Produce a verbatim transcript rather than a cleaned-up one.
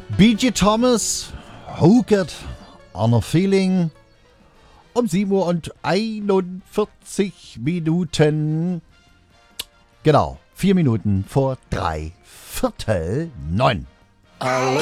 B G Thomas, Who Get on a Feeling um sieben Uhr und einundvierzig Minuten. Genau, vier Minuten vor drei Viertel neun.